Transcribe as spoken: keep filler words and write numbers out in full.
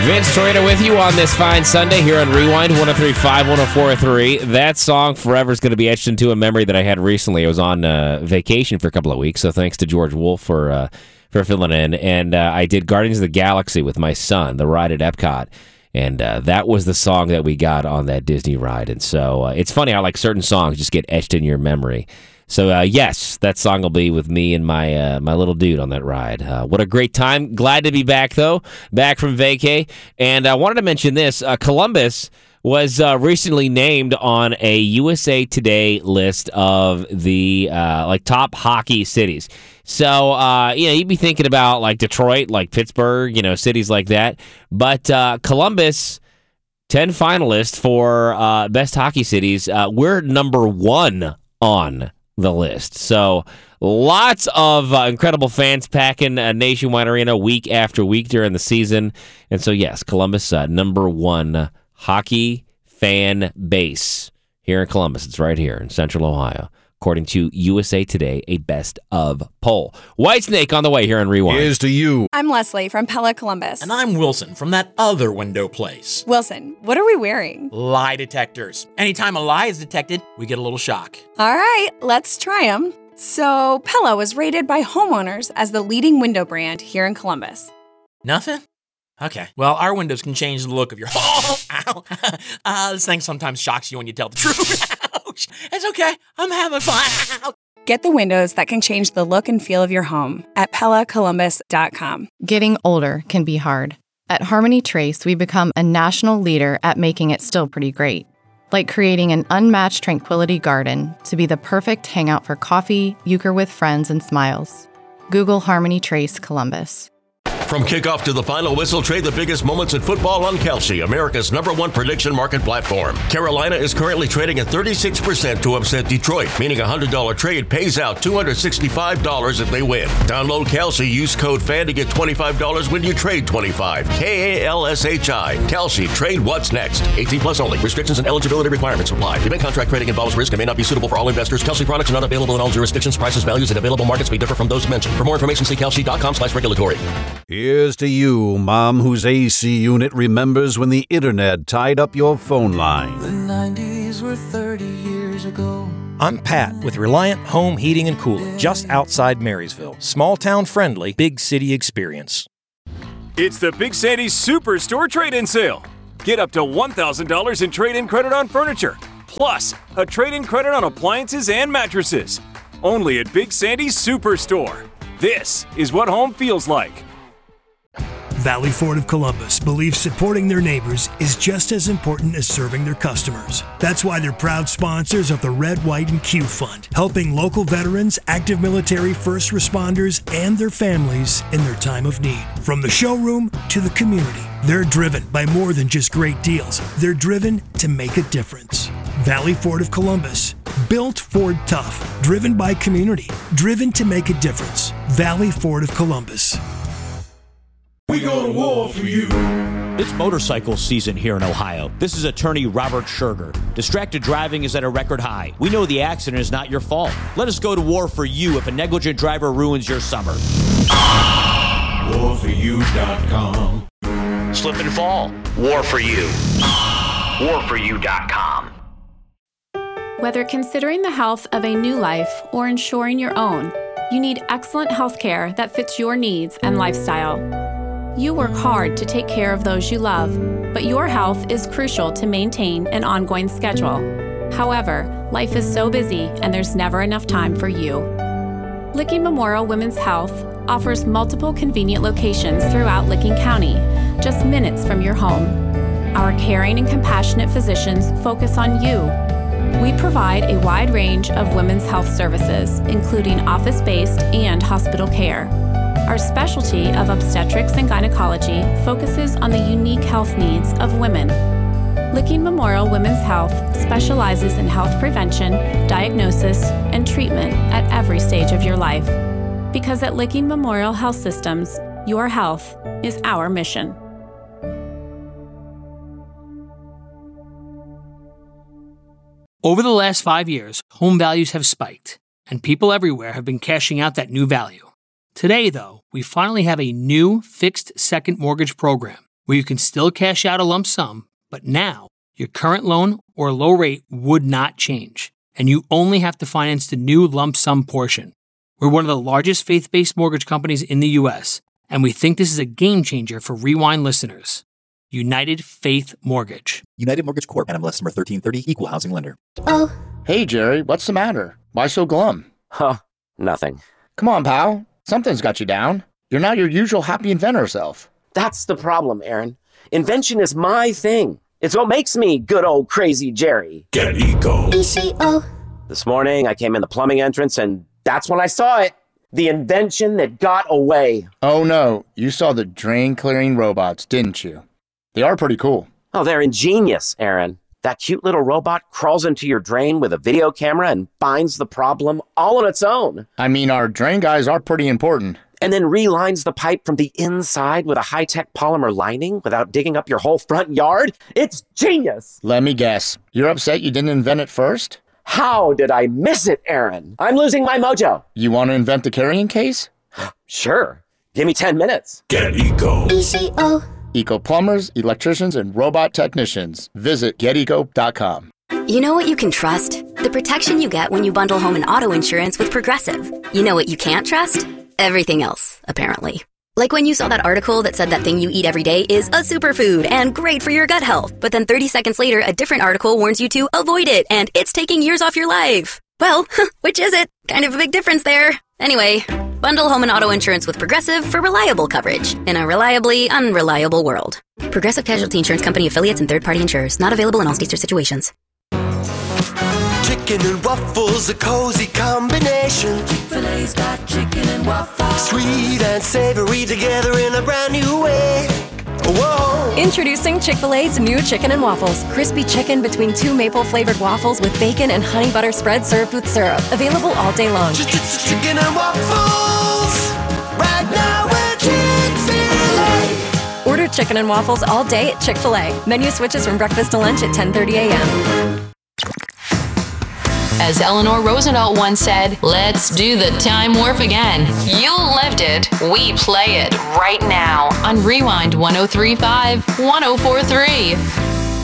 Vince Torito with you on this fine Sunday here on Rewind one oh three point five, one oh four point three. That song forever is going to be etched into a memory that I had recently. I was on uh, vacation for a couple of weeks, so thanks to George Wolf for uh, for filling in. And uh, I did Guardians of the Galaxy with my son, the ride at Epcot. And uh, that was the song that we got on that Disney ride. And so uh, it's funny how like certain songs just get etched in your memory. So, uh, yes, that song will be with me and my uh, my little dude on that ride. Uh, what a great time. Glad to be back, though, back from vacay. And I wanted to mention this. Uh, Columbus was uh, recently named on a U S A Today list of the uh, like top hockey cities. So, uh, you know, you'd be thinking about like Detroit, like Pittsburgh, you know, cities like that. But uh, Columbus, ten finalists for uh, best hockey cities. Uh, we're number one on the list. So lots of uh, incredible fans packing a Nationwide Arena week after week during the season. And so, yes, Columbus, uh, number one hockey fan base here in Columbus. It's right here in Central Ohio, according to U S A Today, a best of poll. Whitesnake on the way here on Rewind. Here's to you. I'm Leslie from Pella Columbus. And I'm Wilson from that other window place. Wilson, what are we wearing? Lie detectors. Anytime a lie is detected, we get a little shock. All right, let's try them. So, Pella was rated by homeowners as the leading window brand here in Columbus. Nothing? Okay. Well, our windows can change the look of your home. Ow. Uh, this thing sometimes shocks you when you tell the truth. Ouch. It's okay. I'm having fun. Get the windows that can change the look and feel of your home at Pella Columbus dot com. Getting older can be hard. At Harmony Trace, we become a national leader at making it still pretty great. Like creating an unmatched tranquility garden to be the perfect hangout for coffee, euchre with friends, and smiles. Google Harmony Trace Columbus. From kickoff to the final whistle, trade the biggest moments in football on Kalshi, America's number one prediction market platform. Carolina is currently trading at thirty-six percent to upset Detroit, meaning a one hundred dollars trade pays out two hundred sixty-five dollars if they win. Download Kalshi, use code FAN to get twenty-five dollars when you trade twenty-five dollars. K A L S H I. Kalshi, trade what's next. eighteen plus only. Restrictions and eligibility requirements apply. Event contract trading involves risk and may not be suitable for all investors. Kalshi products are not available in all jurisdictions. Prices, values, and available markets may differ from those mentioned. For more information, see kalshi.com slash regulatory. Here's to you, Mom, whose A C unit remembers when the internet tied up your phone line. The nineties were thirty years ago. I'm Pat with Reliant Home Heating and Cooling, just outside Marysville. Small town friendly, big city experience. It's the Big Sandy's Superstore Trade-In Sale. Get up to one thousand dollars in trade-in credit on furniture, plus a trade-in credit on appliances and mattresses. Only at Big Sandy's Superstore. This is what home feels like. Valley Ford of Columbus believes supporting their neighbors is just as important as serving their customers. That's why they're proud sponsors of the Red, White, and Q Fund, helping local veterans, active military, first responders, and their families in their time of need. From the showroom to the community, they're driven by more than just great deals. They're driven to make a difference. Valley Ford of Columbus, built Ford tough, driven by community, driven to make a difference. Valley Ford of Columbus. We go to war for you. It's motorcycle season here in Ohio. This is attorney Robert Scherger. Distracted driving is at a record high. We know the accident is not your fault. Let us go to war for you if a negligent driver ruins your summer. war for you dot com. Slip and fall. War for You. war for you dot com. Whether considering the health of a new life or ensuring your own, you need excellent health care that fits your needs and lifestyle. You work hard to take care of those you love, but your health is crucial to maintain an ongoing schedule. However, life is so busy and there's never enough time for you. Licking Memorial Women's Health offers multiple convenient locations throughout Licking County, just minutes from your home. Our caring and compassionate physicians focus on you. We provide a wide range of women's health services, including office-based and hospital care. Our specialty of obstetrics and gynecology focuses on the unique health needs of women. Licking Memorial Women's Health specializes in health prevention, diagnosis, and treatment at every stage of your life. Because at Licking Memorial Health Systems, your health is our mission. Over the last five years, home values have spiked, and people everywhere have been cashing out that new value. Today, though, we finally have a new fixed second mortgage program where you can still cash out a lump sum, but now your current loan or low rate would not change, and you only have to finance the new lump sum portion. We're one of the largest faith-based mortgage companies in the U S, and we think this is a game changer for Rewind listeners. United Faith Mortgage. United Mortgage Corp. N M L S number thirteen thirty, Equal Housing Lender. Oh. Hey, Jerry, what's the matter? Why so glum? Huh, nothing. Come on, pal. Something's got you down. You're not your usual happy inventor self. That's the problem, Aaron. Invention is my thing. It's what makes me good old crazy Jerry. Get Eco. E C O. This morning, I came in the plumbing entrance, and that's when I saw it. The invention that got away. Oh, no. You saw the drain clearing robots, didn't you? They are pretty cool. Oh, they're ingenious, Aaron. That cute little robot crawls into your drain with a video camera and finds the problem all on its own. I mean, our drain guys are pretty important. And then relines the pipe from the inside with a high-tech polymer lining without digging up your whole front yard. It's genius. Let me guess. You're upset you didn't invent it first? How did I miss it, Aaron? I'm losing my mojo. You want to invent the carrying case? Sure. Give me ten minutes. Get Eco. E C O. Eco plumbers, electricians, and robot technicians. Visit get eco dot com. You know what you can trust? The protection you get when you bundle home and auto insurance with Progressive. You know what you can't trust? Everything else, apparently. Like when you saw that article that said that thing you eat every day is a superfood and great for your gut health, but then thirty seconds later, a different article warns you to avoid it and it's taking years off your life. Well, which is it? Kind of a big difference there. Anyway, bundle home and auto insurance with Progressive for reliable coverage in a reliably unreliable world. Progressive Casualty Insurance Company affiliates and third-party insurers. Not available in all states or situations. Chicken and waffles, a cozy combination. Chick-fil-A's got chicken and waffles. Sweet and savory together in a brand new way. Whoa! Introducing Chick-fil-A's new chicken and waffles. Crispy chicken between two maple-flavored waffles with bacon and honey butter spread served with syrup. Available all day long. Chicken and waffles. Right now we're Chick-fil-A. Order chicken and waffles all day at Chick-fil-A. Menu switches from breakfast to lunch at ten thirty a.m. As Eleanor Roosevelt once said, let's do the Time Warp again. You lived it. We play it right now on Rewind one oh three point five, one oh four point three.